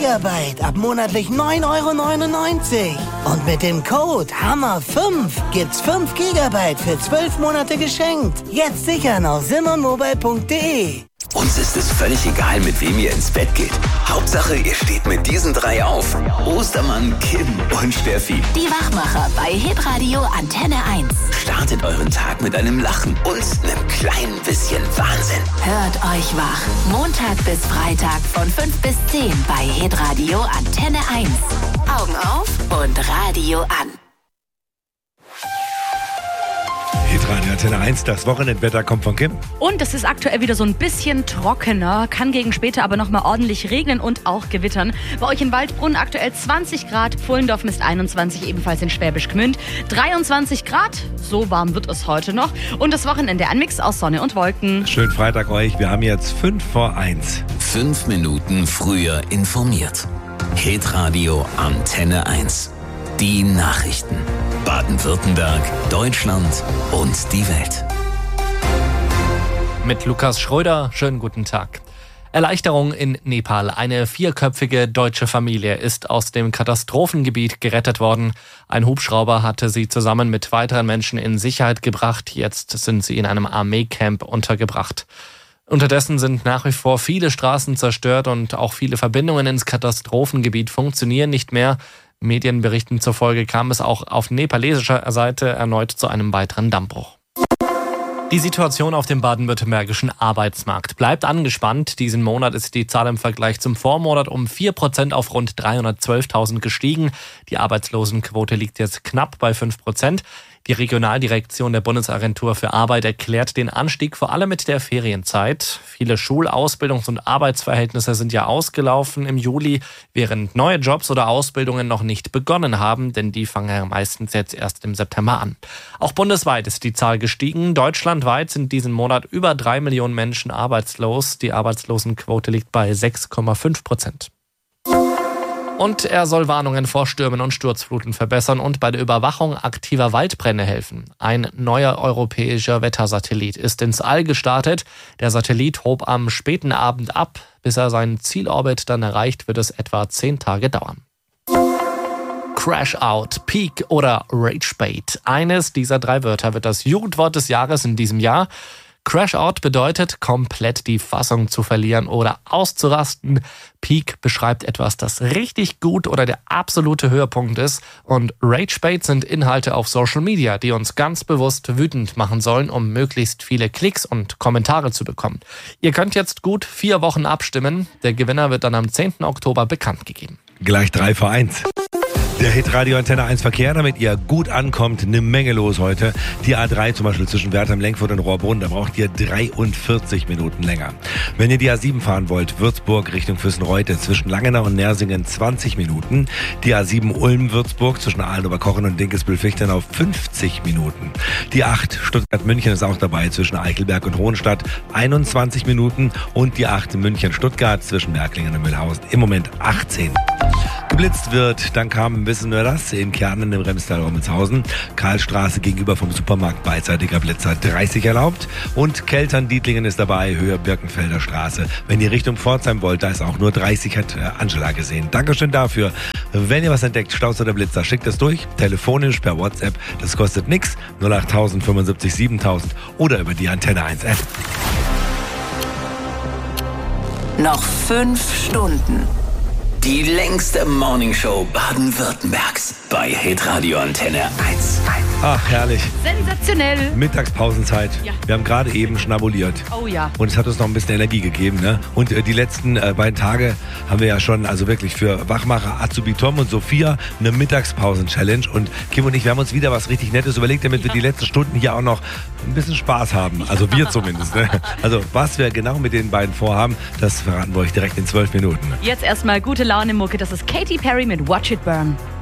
Gigabyte ab monatlich 9,99 €. Und mit dem Code HAMMER5 gibt's 5 Gigabyte für 12 Monate geschenkt. Jetzt sichern auf simonmobile.de. Uns ist es völlig egal, mit wem ihr ins Bett geht. Hauptsache, ihr steht mit diesen 3 auf. Ostermann, Kim und Steffi. Die Wachmacher bei Hitradio Antenne 1. Startet euren Tag mit einem Lachen und einem kleinen bisschen Wahnsinn. Hört euch wach. Montag bis Freitag von 5 bis 10 bei Hitradio Antenne 1. Augen auf und Radio an. Hitradio Antenne 1, das Wochenendwetter kommt von Kim. Und es ist aktuell wieder so ein bisschen trockener, kann gegen später aber nochmal ordentlich regnen und auch gewittern. Bei euch in Waldbrunn aktuell 20 Grad, Pfullendorf misst 21, ebenfalls in Schwäbisch Gmünd 23 Grad, so warm wird es heute noch. Und das Wochenende ein Mix aus Sonne und Wolken. Schönen Freitag euch, wir haben jetzt 5 vor 1. 5 Minuten früher informiert. Hitradio Antenne 1. Die Nachrichten. Baden-Württemberg, Deutschland und die Welt. Mit Lukas Schröder, schönen guten Tag. Erleichterung in Nepal. Eine 4-köpfige deutsche Familie ist aus dem Katastrophengebiet gerettet worden. Ein Hubschrauber hatte sie zusammen mit weiteren Menschen in Sicherheit gebracht. Jetzt sind sie in einem Armeecamp untergebracht. Unterdessen sind nach wie vor viele Straßen zerstört und auch viele Verbindungen ins Katastrophengebiet funktionieren nicht mehr. Medienberichten zufolge kam es auch auf nepalesischer Seite erneut zu einem weiteren Dammbruch. Die Situation auf dem baden-württembergischen Arbeitsmarkt bleibt angespannt. Diesen Monat ist die Zahl im Vergleich zum Vormonat um 4% auf rund 312.000 gestiegen. Die Arbeitslosenquote liegt jetzt knapp bei 5%. Die Regionaldirektion der Bundesagentur für Arbeit erklärt den Anstieg vor allem mit der Ferienzeit. Viele Schul-, Ausbildungs- und Arbeitsverhältnisse sind ja ausgelaufen im Juli, während neue Jobs oder Ausbildungen noch nicht begonnen haben, denn die fangen ja meistens jetzt erst im September an. Auch bundesweit ist die Zahl gestiegen. Deutschlandweit sind diesen Monat über 3 Millionen Menschen arbeitslos. Die Arbeitslosenquote liegt bei 6,5%. Und er soll Warnungen vor Stürmen und Sturzfluten verbessern und bei der Überwachung aktiver Waldbrände helfen. Ein neuer europäischer Wettersatellit ist ins All gestartet. Der Satellit hob am späten Abend ab. Bis er seinen Zielorbit dann erreicht, wird es etwa 10 Tage dauern. Crash Out, Peak oder Rage Bait. Eines dieser 3 Wörter wird das Jugendwort des Jahres in diesem Jahr. Crash Out bedeutet, komplett die Fassung zu verlieren oder auszurasten. Peak beschreibt etwas, das richtig gut oder der absolute Höhepunkt ist. Und Ragebait sind Inhalte auf Social Media, die uns ganz bewusst wütend machen sollen, um möglichst viele Klicks und Kommentare zu bekommen. Ihr könnt jetzt gut 4 Wochen abstimmen. Der Gewinner wird dann am 10. Oktober bekannt gegeben. Gleich 3 vor 1. Der Hitradio Antenne 1 Verkehr, damit ihr gut ankommt, eine Menge los heute. Die A3 zum Beispiel zwischen Wertheim, Lenkfurt und Rohrbrunn, da braucht ihr 43 Minuten länger. Wenn ihr die A7 fahren wollt, Würzburg Richtung Füssen-Reute zwischen Langenau und Nersingen 20 Minuten. Die A7 Ulm-Würzburg zwischen Ahlenoberkochen und Dinkelsbühl-Fichtenau 50 Minuten. Die 8 Stuttgart-München ist auch dabei zwischen Eichelberg und Hohenstadt 21 Minuten. Und die 8 München-Stuttgart zwischen Märklingen und Mühlhausen im Moment 18. Geblitzt wird, dann kam, wissen wir das, in Kernen im Remstal-Rommelshausen. Karlstraße gegenüber vom Supermarkt beidseitiger Blitzer 30 erlaubt. Und Keltern-Dietlingen ist dabei, Höhe Birkenfelder Straße. Wenn ihr Richtung Pforzheim wollt, da ist auch nur 30, hat Angela gesehen. Dankeschön dafür. Wenn ihr was entdeckt, Staus oder Blitzer, schickt es durch, telefonisch per WhatsApp. Das kostet nichts, 08000 75 7000 oder über die Antenne 1 App. Noch 5 Stunden. Die längste Morningshow Baden-Württembergs bei Hitradio Antenne 1. Ach, herrlich. Sensationell. Mittagspausenzeit. Ja. Wir haben gerade eben schnabuliert. Oh ja. Und es hat uns noch ein bisschen Energie gegeben, ne? Und die letzten beiden Tage haben wir ja schon, also wirklich für Wachmacher Azubi Tom und Sophia eine Mittagspausen-Challenge. Und Kim und ich, wir haben uns wieder was richtig Nettes überlegt, damit wir die letzten Stunden hier auch noch ein bisschen Spaß haben. Also wir zumindest, ne? Also was wir genau mit den beiden vorhaben, das verraten wir euch direkt in 12 Minuten. Jetzt erstmal gute Laune, Mucke. Das ist Katy Perry mit Watch It Burn.